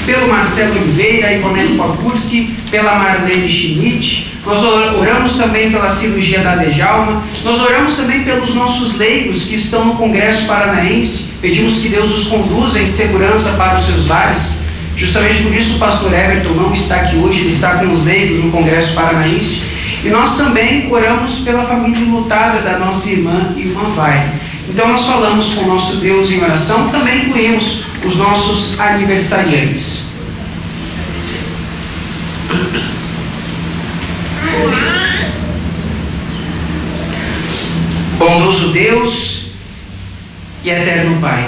pelo Marcelo Oliveira, Ivonete Popurski, pela Marlene Schmidt. Nós oramos também pela cirurgia da Dejalma. Nós oramos também pelos nossos leigos que estão no Congresso Paranaense. Pedimos que Deus os conduza em segurança para os seus lares. Justamente por isso o pastor Everton não está aqui hoje, ele está com os leigos no Congresso Paranaense. E nós também oramos pela família lutada da nossa irmã Vai. Então nós falamos com o nosso Deus em oração, também incluímos os nossos aniversariantes. Bondoso Deus e eterno Pai,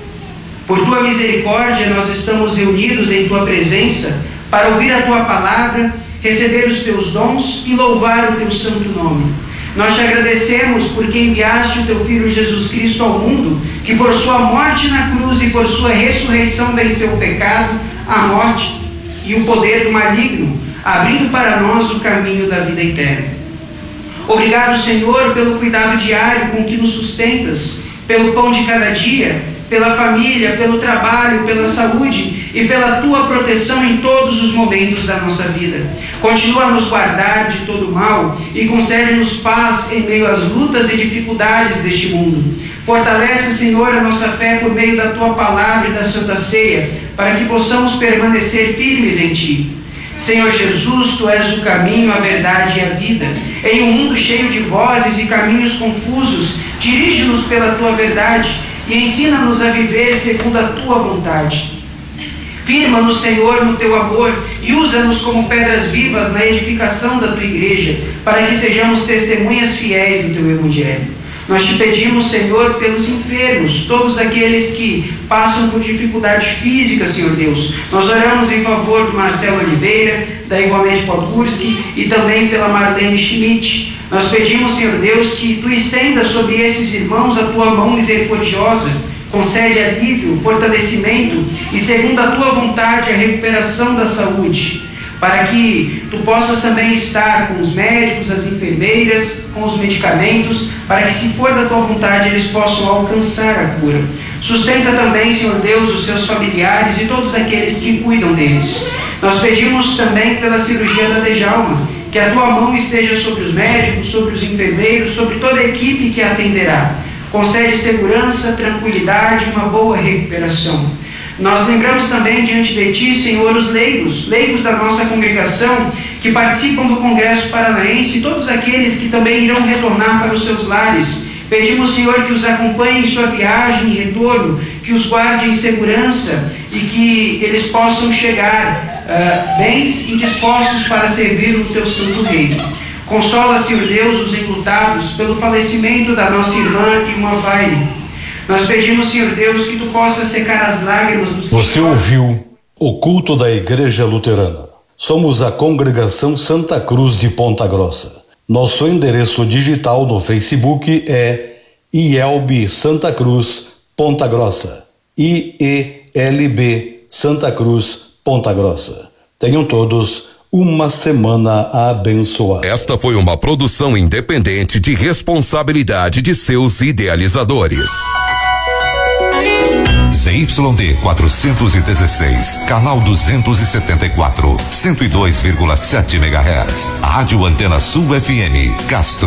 por Tua misericórdia nós estamos reunidos em Tua presença para ouvir a Tua palavra, receber os Teus dons e louvar o Teu santo nome. Nós te agradecemos porque enviaste o Teu Filho Jesus Cristo ao mundo, que por sua morte na cruz e por sua ressurreição venceu o pecado, a morte e o poder do maligno, abrindo para nós o caminho da vida eterna. Obrigado, Senhor, pelo cuidado diário com que nos sustentas, pelo pão de cada dia, pela família, pelo trabalho, pela saúde e pela Tua proteção em todos os momentos da nossa vida. Continua a nos guardar de todo mal e concede-nos paz em meio às lutas e dificuldades deste mundo. Fortalece, Senhor, a nossa fé por meio da Tua palavra e da Santa Ceia, para que possamos permanecer firmes em Ti. Senhor Jesus, Tu és o caminho, a verdade e a vida. Em um mundo cheio de vozes e caminhos confusos, dirige-nos pela Tua verdade e ensina-nos a viver segundo a Tua vontade. Firma-nos, Senhor, no Teu amor e usa-nos como pedras vivas na edificação da Tua igreja, para que sejamos testemunhas fiéis do Teu Evangelho. Nós te pedimos, Senhor, pelos enfermos, todos aqueles que passam por dificuldade física, Senhor Deus. Nós oramos em favor do Marcelo Oliveira, da Ivonete Popurski e também pela Marlene Schmidt. Nós pedimos, Senhor Deus, que Tu estenda sobre esses irmãos a Tua mão misericordiosa, concede alívio, fortalecimento e, segundo a Tua vontade, a recuperação da saúde, para que Tu possas também estar com os médicos, as enfermeiras, com os medicamentos, para que, se for da Tua vontade, eles possam alcançar a cura. Sustenta também, Senhor Deus, os seus familiares e todos aqueles que cuidam deles. Nós pedimos também pela cirurgia da Dejalma, que a Tua mão esteja sobre os médicos, sobre os enfermeiros, sobre toda a equipe que a atenderá. Concede segurança, tranquilidade e uma boa recuperação. Nós lembramos também diante de Ti, Senhor, os leigos da nossa congregação que participam do Congresso Paranaense e todos aqueles que também irão retornar para os seus lares. Pedimos, Senhor, que os acompanhe em sua viagem e retorno, que os guarde em segurança e que eles possam chegar bens e dispostos para servir o Teu santo reino. Consola, Senhor Deus, os enlutados pelo falecimento da nossa irmã Vai. Nós pedimos, Senhor Deus, que Tu possas secar as lágrimas dos que Você ouviu o culto da Igreja Luterana. Somos a Congregação Santa Cruz de Ponta Grossa. Nosso endereço digital no Facebook é IELB Santa Cruz Ponta Grossa. IELB Santa Cruz Ponta Grossa. Tenham todos uma semana abençoada. Esta foi uma produção independente de responsabilidade de seus idealizadores. ZYD 416, canal 274, 102,7 MHz. Rádio Antena Sul FM, Castro.